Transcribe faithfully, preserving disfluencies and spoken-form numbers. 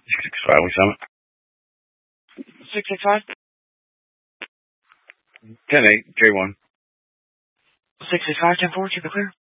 six five, we summit. six six five. ten eight, J one. six six five, ten four, keep it clear.